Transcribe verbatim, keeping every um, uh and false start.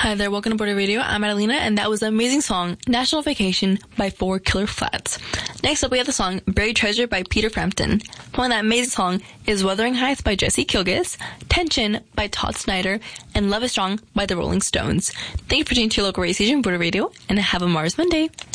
Hi there, welcome to Border Radio. I'm Adelina, and that was the amazing song, National Vacation by Four Killer Flats. Next up, we have the song Buried Treasure by Peter Frampton. Following that amazing song is Wuthering Heights by Jesse Kilgis, Tension by Todd Snyder, and Love is Strong by the Rolling Stones. Thank you for tuning to your local radio station, Border Radio, and have a Mars Monday.